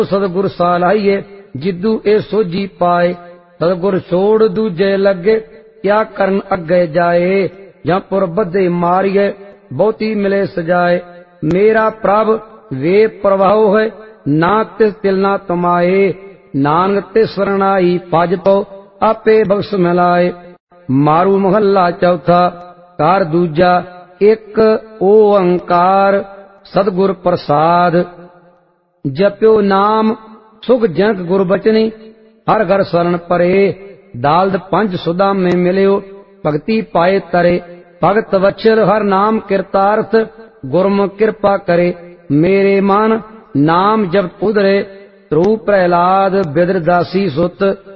सतगुर सालाइए जिदू ए सोझी पाए। सतगुर छोड़ दूजे लगे क्या करन अगे जाए। ਜਾਂ ਪੁਰ ਬੱਧੇ ਮਾਰੀਏ ਬਹੁਤੀ ਮਿਲੇ ਸਜਾਏ। ਮੇਰਾ ਪ੍ਰਭ ਵੇ ਪ੍ਰਭਾਉ ਹੈ ਨਾ ਤਿਸ ਤਿਲ ਨਾ ਤਮਾਏ। ਨਾਨਕ ਤੇ ਸਰਣਾਈ ਭਜ ਪਉ ਆਪੇ ਬਖਸ਼ ਮਿਲਾਏ। ਮਾਰੂ ਮਹੱਲਾ ਚੌਥਾ ਕਾਰ ਦੂਜਾ ਇੱਕ ਓੰਕਾਰ ਸਤਿਗੁਰ ਪ੍ਰਸਾਦ। ਜਪਿਓ ਨਾਮ ਸੁਖ ਜਨਕ ਗੁਰ ਬਚਨੀ ਹਰ ਘਰ ਸਰਣ ਪਰੇ। ਦਾਲਦ ਪੰਜ ਸੁਦਾ में मिलियो भक्ति पाए तरे। भगत वत्सल हर नाम कृतार्थ गुरमुख कृपा करे। मेरे मन नाम जब उधरे ध्रुव प्रहलाद बिदर दासी सुत